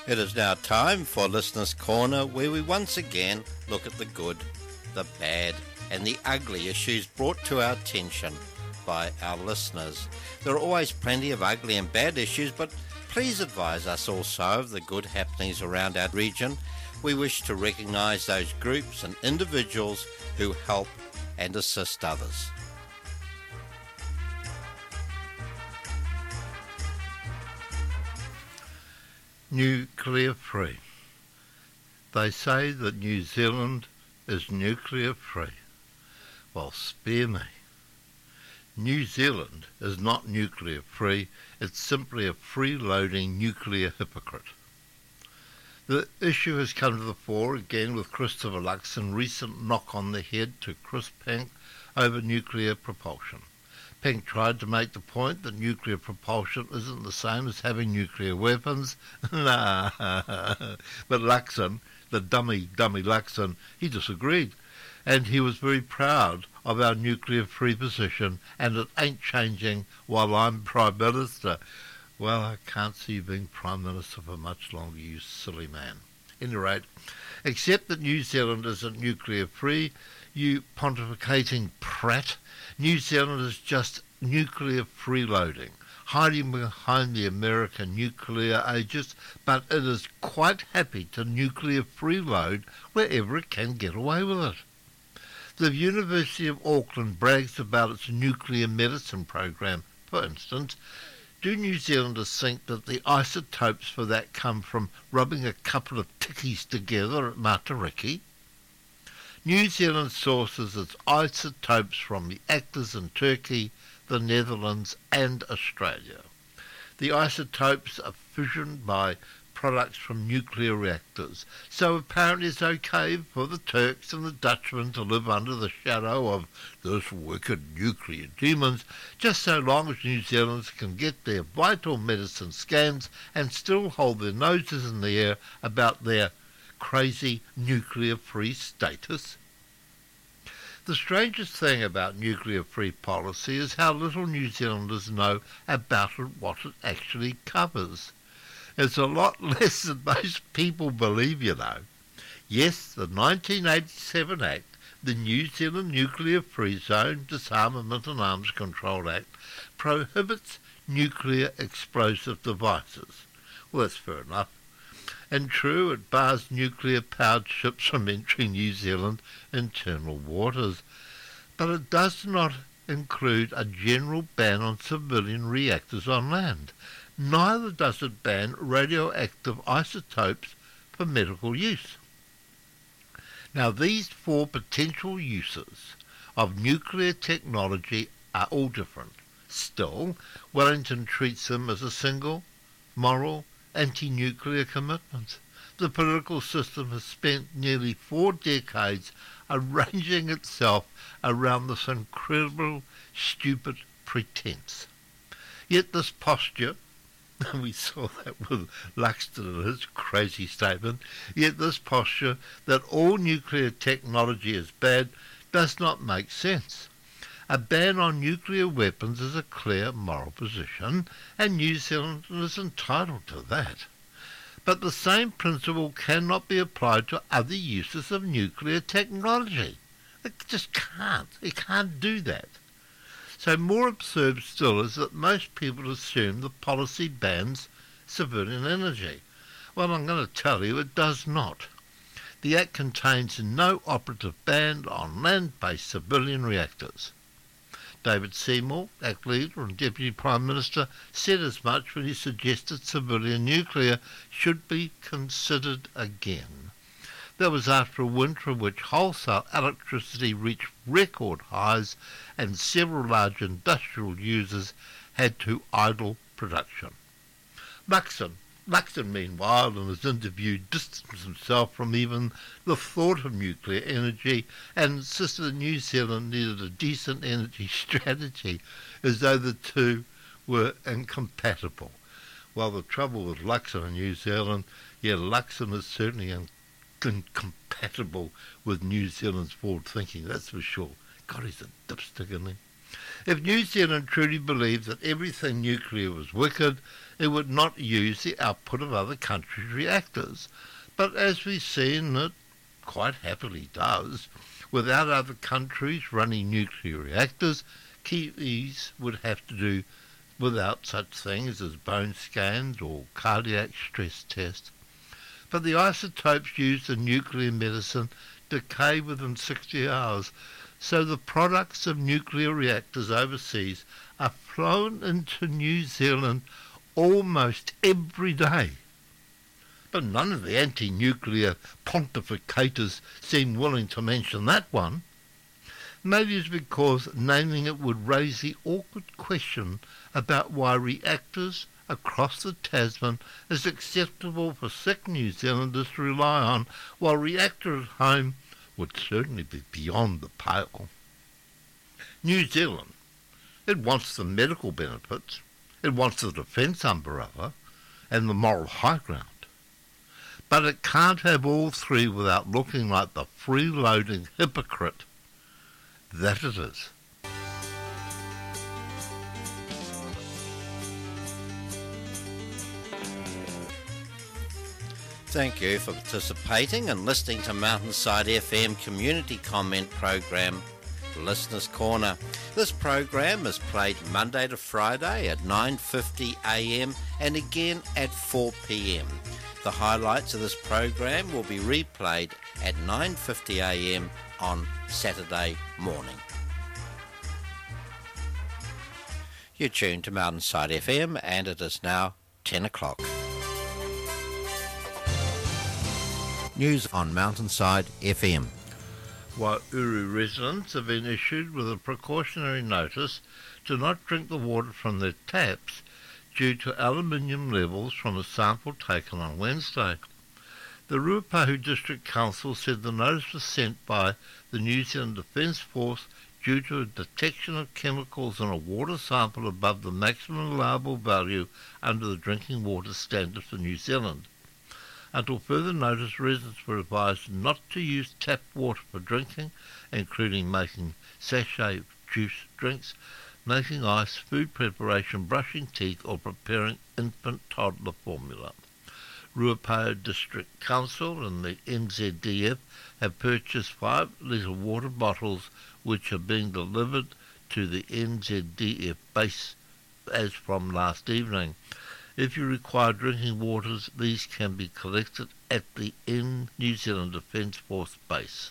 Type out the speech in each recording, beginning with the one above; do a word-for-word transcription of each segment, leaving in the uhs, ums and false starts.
It is now time for Listener's Corner, where we once again look at the good, the bad and the ugly issues brought to our attention by our listeners. There are always plenty of ugly and bad issues, but please advise us also of the good happenings around our region. We wish to recognise those groups and individuals who help and assist others. Nuclear free. They say that New Zealand is nuclear free. Well, spare me. New Zealand is not nuclear free, it's simply a freeloading nuclear hypocrite. The issue has come to the fore again with Christopher Luxon's recent knock on the head to Chris Pink over nuclear propulsion. Pink tried to make the point that nuclear propulsion isn't the same as having nuclear weapons. Nah, but Luxon, the dummy, dummy Luxon, he disagreed. And he was very proud of our nuclear-free position, and it ain't changing while I'm Prime Minister. Well, I can't see you being Prime Minister for much longer, you silly man. At any rate, except that New Zealand isn't nuclear-free, you pontificating prat, New Zealand is just nuclear freeloading, hiding behind the American nuclear aegis, but it is quite happy to nuclear freeload wherever it can get away with it. The University of Auckland brags about its nuclear medicine program, for instance. Do New Zealanders think that the isotopes for that come from rubbing a couple of tickies together at Matariki? New Zealand sources its isotopes from the actors in Turkey, the Netherlands and Australia. The isotopes are fissioned by products from nuclear reactors, so apparently it's okay for the Turks and the Dutchmen to live under the shadow of those wicked nuclear demons, just so long as New Zealanders can get their vital medicine scans and still hold their noses in the air about their crazy nuclear-free status. The strangest thing about nuclear-free policy is how little New Zealanders know about it, what it actually covers. It's a lot less than most people believe, you know. Yes, the nineteen eighty-seven Act, the New Zealand Nuclear Free Zone, Disarmament and Arms Control Act, prohibits nuclear explosive devices. Well, that's fair enough. And true, it bars nuclear-powered ships from entering New Zealand's internal waters. But it does not include a general ban on civilian reactors on land. Neither does it ban radioactive isotopes for medical use. Now, these four potential uses of nuclear technology are all different. Still, Wellington treats them as a single, moral, anti-nuclear commitment. The political system has spent nearly four decades arranging itself around this incredible, stupid pretense. Yet this posture, and we saw that with Luxon in his crazy statement, yet this posture that all nuclear technology is bad does not make sense. A ban on nuclear weapons is a clear moral position, and New Zealand is entitled to that. But the same principle cannot be applied to other uses of nuclear technology. It just can't. It can't do that. So more absurd still is that most people assume the policy bans civilian energy. Well, I'm going to tell you it does not. The Act contains no operative ban on land-based civilian reactors. David Seymour, Act Leader and Deputy Prime Minister, said as much when he suggested civilian nuclear should be considered again. That was after a winter in which wholesale electricity reached record highs and several large industrial users had to idle production. Luxon, Luxon meanwhile, in his interview, distanced himself from even the thought of nuclear energy and insisted that New Zealand needed a decent energy strategy, as though the two were incompatible. Well, the trouble with Luxon in New Zealand, yeah, Luxon is certainly un- incompatible with New Zealand's forward thinking, that's for sure. God, he's a dipstick, isn't he? If New Zealand truly believed that everything nuclear was wicked, it would not use the output of other countries' reactors. But as we've seen, it quite happily does. Without other countries running nuclear reactors, Kiwis would have to do without such things as bone scans or cardiac stress tests. But the isotopes used in nuclear medicine decay within sixty hours, so the products of nuclear reactors overseas are flown into New Zealand almost every day. But none of the anti-nuclear pontificators seem willing to mention that one. Maybe it's because naming it would raise the awkward question about why reactors across the Tasman is acceptable for sick New Zealanders to rely on, while reactors at home would certainly be beyond the pale. New Zealand, it wants the medical benefits, it wants the defence umbrella and the moral high ground. But it can't have all three without looking like the freeloading hypocrite that it is. Thank you for participating and listening to Mountainside F M community comment program, Listeners Corner. This program is played Monday to Friday at nine fifty a m and again at four p m. The highlights of this program will be replayed at nine fifty a m on Saturday morning. You're tuned to Mountainside F M and it is now ten o'clock. News on Mountainside F M. Waiouru residents have been issued with a precautionary notice to not drink the water from their taps due to aluminium levels from a sample taken on Wednesday. The Ruapahu District Council said the notice was sent by the New Zealand Defence Force due to a detection of chemicals in a water sample above the maximum allowable value under the drinking water standard for New Zealand. Until further notice, residents were advised not to use tap water for drinking, including making sachet juice drinks, making ice, food preparation, brushing teeth, or preparing infant toddler formula. Ruapahu District Council and the N Z D F have purchased five litre water bottles which are being delivered to the N Z D F base as from last evening. If you require drinking waters, these can be collected at the New Zealand Defence Force base.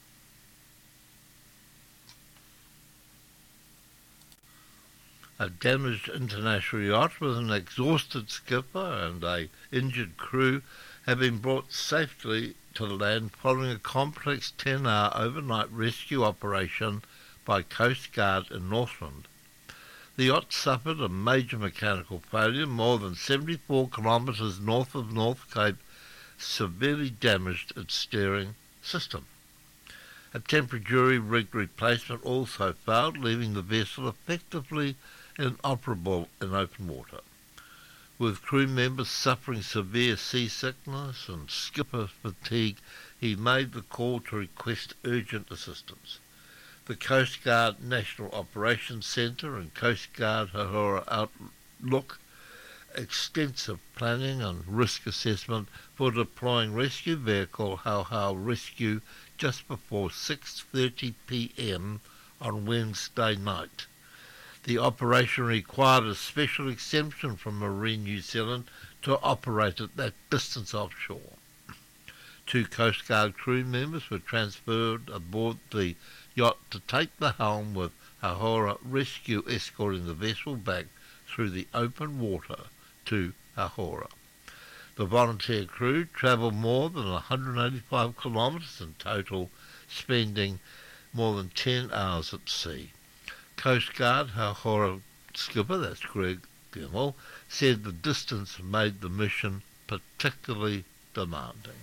A damaged international yacht with an exhausted skipper and a injured crew have been brought safely to the land following a complex ten-hour overnight rescue operation by Coast Guard in Northland. The yacht suffered a major mechanical failure more than seventy-four kilometres north of North Cape, severely damaged its steering system. A temporary rig replacement also failed, leaving the vessel effectively inoperable in open water. With crew members suffering severe seasickness and skipper fatigue, he made the call to request urgent assistance. The Coast Guard National Operations Centre and Coast Guard Hahora outlook extensive planning and risk assessment for deploying rescue vehicle Hauhau Rescue just before six thirty p m on Wednesday night. The operation required a special exemption from Marine New Zealand to operate at that distance offshore. Two Coast Guard crew members were transferred aboard the yacht to take the helm, with Hahora Rescue escorting the vessel back through the open water to Hahora. The volunteer crew travelled more than one hundred eighty-five kilometres in total, spending more than ten hours at sea. Coast Guard Hahora skipper, that's Greg Gemmell, said the distance made the mission particularly demanding.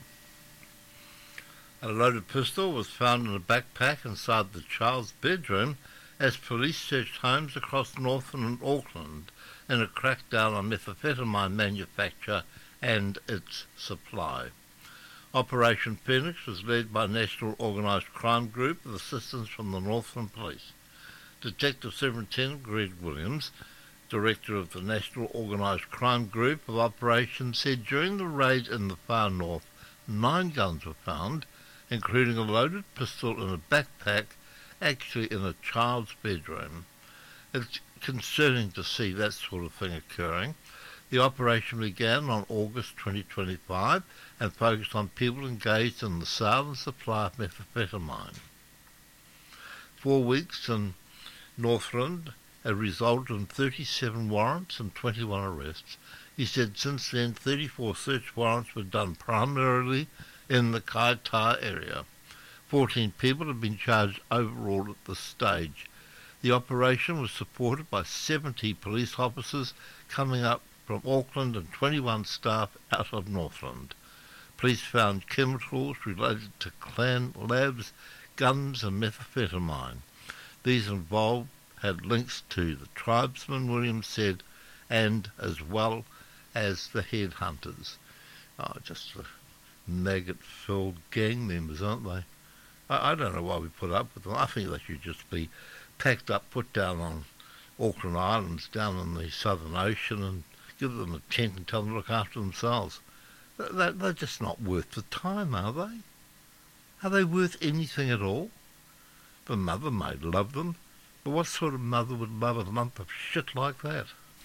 A loaded pistol was found in a backpack inside the child's bedroom as police searched homes across Northern and Auckland in a crackdown on methamphetamine manufacture and its supply. Operation Phoenix was led by National Organised Crime Group with assistance from the Northern Police. Detective Superintendent Greg Williams, Director of the National Organised Crime Group of Operations, said during the raid in the far north, nine guns were found, including a loaded pistol in a backpack, actually in a child's bedroom. It's concerning to see that sort of thing occurring. The operation began on August twenty twenty-five and focused on people engaged in the sale and supply of methamphetamine. Four weeks in Northland had resulted in thirty-seven warrants and twenty-one arrests. He said since then thirty-four search warrants were done primarily in the Kaitaia area. fourteen people have been charged overall at this stage. The operation was supported by seventy police officers coming up from Auckland and twenty-one staff out of Northland. Police found chemicals related to clan labs, guns and methamphetamine. These involved had links to the tribesmen, Williams said, and as well as the headhunters. Oh, just the maggot-filled gang members, aren't they? I, I don't know why we put up with them. I think they should just be packed up, put down on Auckland Islands, down in the Southern Ocean, and give them a tent and tell them to look after themselves. They're, they're just not worth the time, are they? Are they worth anything at all? The mother may love them, but what sort of mother would love a lump of shit like that?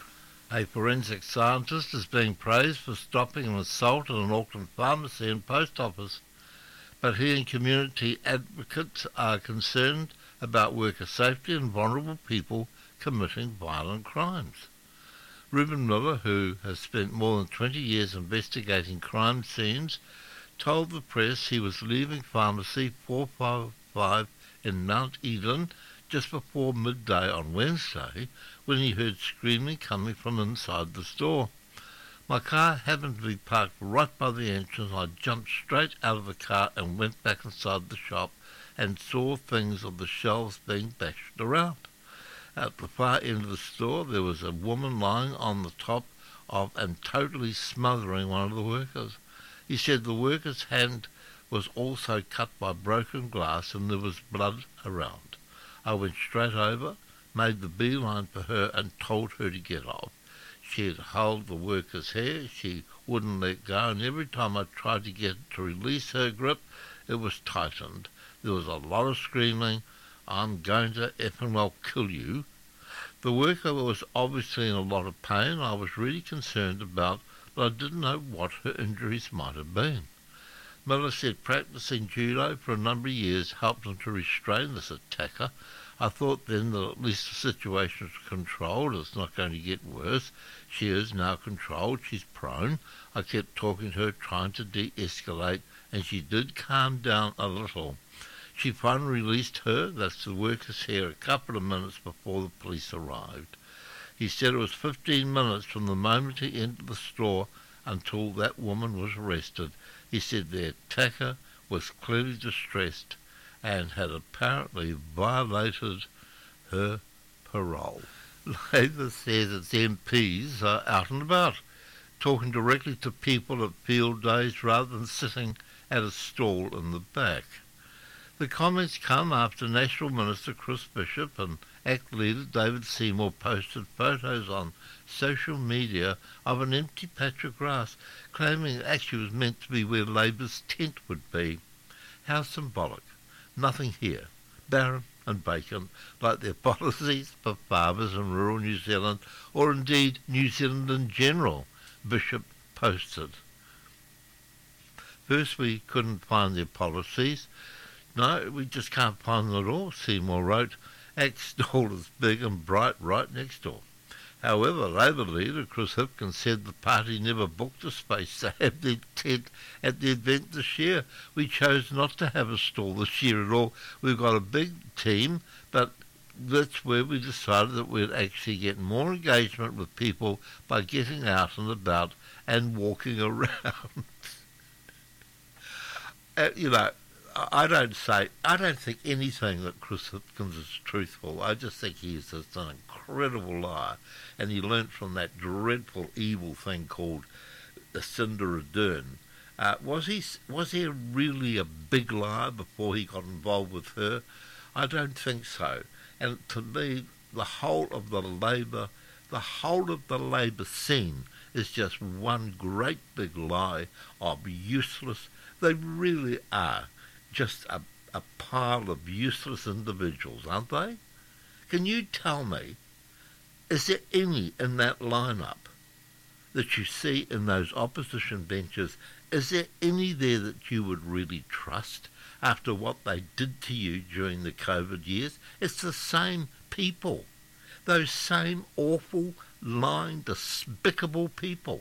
A forensic scientist is being praised for stopping an assault at an Auckland pharmacy and post office, but he and community advocates are concerned about worker safety and vulnerable people committing violent crimes. Reuben Miller, who has spent more than twenty years investigating crime scenes, told the press he was leaving pharmacy four fifty-five in Mount Eden just before midday on Wednesday when he heard screaming coming from inside the store. My car happened to be parked right by the entrance. I jumped straight out of the car and went back inside the shop and saw things of the shelves being bashed around. At the far end of the store there was a woman lying on the top of and totally smothering one of the workers. He said the worker's hand was also cut by broken glass and there was blood around. I went straight over, made the beeline for her and told her to get off. She had held the worker's hair, she wouldn't let go, and every time I tried to get to release her grip, it was tightened. There was a lot of screaming, "I'm going to effing well kill you." The worker was obviously in a lot of pain. I was really concerned about, but I didn't know what her injuries might have been. Miller said practicing judo for a number of years helped him to restrain this attacker. I thought then that at least the situation was controlled. It's not going to get worse. She is now controlled. She's prone. I kept talking to her, trying to de-escalate, and she did calm down a little. She finally released her, that's the worker's hair, a couple of minutes before the police arrived. He said it was fifteen minutes from the moment he entered the store until that woman was arrested. He said the attacker was clearly distressed and had apparently violated her parole. Labour says its M Ps are out and about, talking directly to people at field days rather than sitting at a stall in the back. The comments come after National Minister Chris Bishop and A C T leader David Seymour posted photos on social media of an empty patch of grass, claiming it actually was meant to be where Labour's tent would be. How symbolic. Nothing here. Barren and vacant, like their policies for farmers in rural New Zealand, or indeed New Zealand in general, Bishop posted. First we couldn't find their policies. No, we just can't find them at all, Seymour wrote. A C T's stall is big and bright right next door. However, Labour leader Chris Hipkins said the party never booked a space to have their tent at the event this year. We chose not to have a stall this year at all. We've got a big team, but that's where we decided that we'd actually get more engagement with people by getting out and about and walking around. uh, you know, I don't say, I don't think anything that Chris Hipkins is truthful. I just think he is just an incredible liar. And he learnt from that dreadful, evil thing called Cinder Ardern. Uh, was he was he really a big liar before he got involved with her? I don't think so. And to me, the whole of the Labour, the whole of the Labour scene is just one great big lie of useless. They really are just a, a pile of useless individuals, aren't they? Can you tell me, is there any in that lineup that you see in those opposition benches, is there any there that you would really trust after what they did to you during the COVID years? It's the same people, those same awful, lying, despicable people.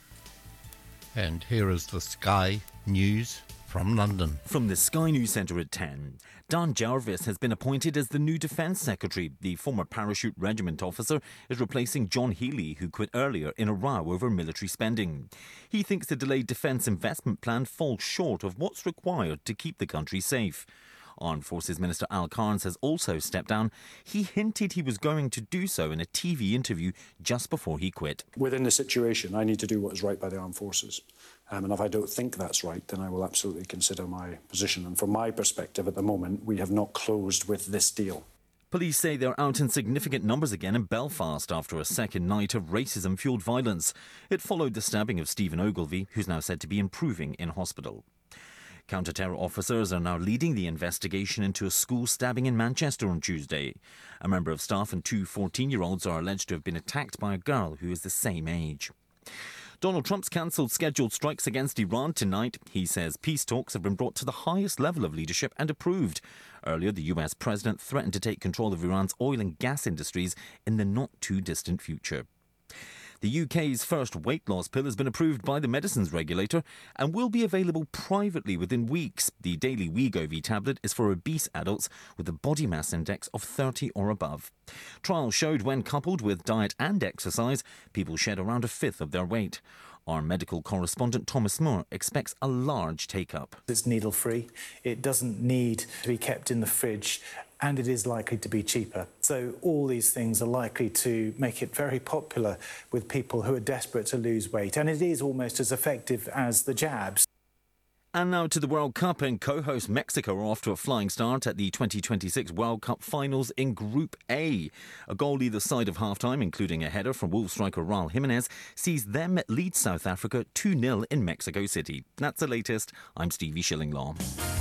And here is the Sky News from London. From the Sky News Centre at ten, Dan Jarvis has been appointed as the new Defence Secretary. The former parachute regiment officer is replacing John Healey, who quit earlier in a row over military spending. He thinks the delayed defence investment plan falls short of what's required to keep the country safe. Armed Forces Minister Al Carnes has also stepped down. He hinted he was going to do so in a T V interview just before he quit. Within the situation, I need to do what is right by the armed forces. Um, and if I don't think that's right, then I will absolutely consider my position. And from my perspective at the moment, we have not closed with this deal. Police say they're out in significant numbers again in Belfast after a second night of racism-fuelled violence. It followed the stabbing of Stephen Ogilvie, who's now said to be improving in hospital. Counter-terror officers are now leading the investigation into a school stabbing in Manchester on Tuesday. A member of staff and two fourteen-year-olds are alleged to have been attacked by a girl who is the same age. Donald Trump's cancelled scheduled strikes against Iran tonight. He says peace talks have been brought to the highest level of leadership and approved. Earlier, the U S president threatened to take control of Iran's oil and gas industries in the not-too-distant future. The U K's first weight loss pill has been approved by the medicines regulator and will be available privately within weeks. The daily Wegovy tablet is for obese adults with a body mass index of thirty or above. Trials showed when coupled with diet and exercise, people shed around a fifth of their weight. Our medical correspondent Thomas Moore expects a large take-up. It's needle-free, it doesn't need to be kept in the fridge, and it is likely to be cheaper. So all these things are likely to make it very popular with people who are desperate to lose weight, and it is almost as effective as the jabs. And now to the World Cup, and co-host Mexico are off to a flying start at the twenty twenty-six World Cup finals in Group A. A goal either side of half-time, including a header from Wolves striker Raul Jimenez, sees them lead South Africa two nil in Mexico City. That's the latest. I'm Stevie Shillinglaw.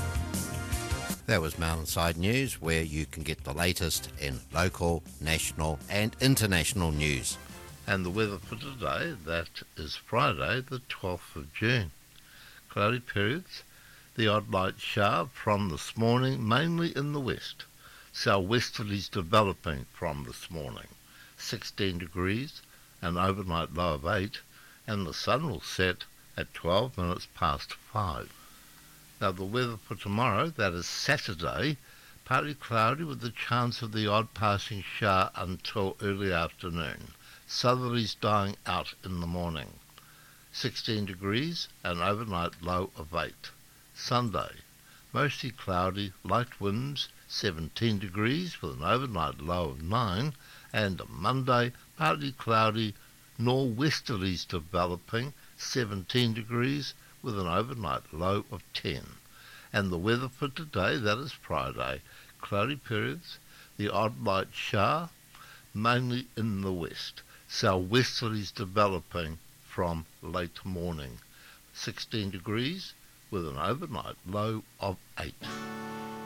That was Mountainside News, where you can get the latest in local, national and international news. And the weather for today, that is Friday, the twelfth of June. Cloudy periods, the odd light shower from this morning, mainly in the west. Southwesterlies developing from this morning. sixteen degrees, an overnight low of eight, and the sun will set at twelve minutes past five. Now the weather for tomorrow, that is Saturday, partly cloudy with the chance of the odd passing shower until early afternoon. Southerlies dying out in the morning. sixteen degrees, an overnight low of eight. Sunday, mostly cloudy, light winds, seventeen degrees with an overnight low of nine. And Monday, partly cloudy, nor'westerlies developing, seventeen degrees with an overnight low of ten. And the weather for today, that is Friday, cloudy periods, the odd light shower, mainly in the west. Southwesterlies developing from late morning. sixteen degrees with an overnight low of eight.